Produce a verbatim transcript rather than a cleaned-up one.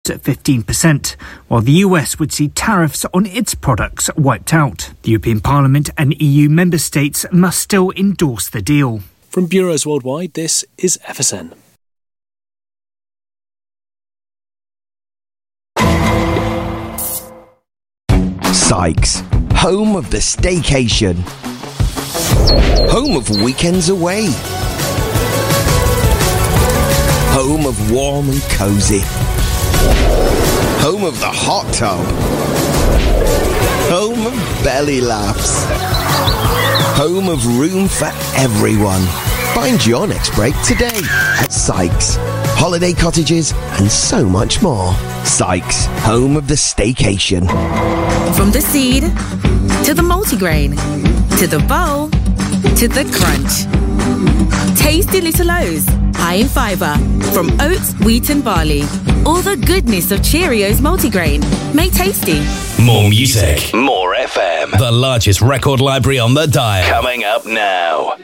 at fifteen percent, while the U S would see tariffs on its products wiped out. The European Parliament and E U member states must still endorse the deal. From Bureaus Worldwide, this is F S N. Sykes, home of the staycation. Home of weekends away. Home of warm and cosy. Home of the hot tub. Home of belly laughs. Home of room for everyone. Find your next break today at Sykes. Holiday cottages and so much more. Sykes, home of the staycation. From the seed to the multigrain to the bowl to the crunch. Tasty little O's, high in fibre, from oats, wheat and barley. All the goodness of Cheerios multigrain, made tasty. More music, more F M. The largest record library on the dial. Coming up now.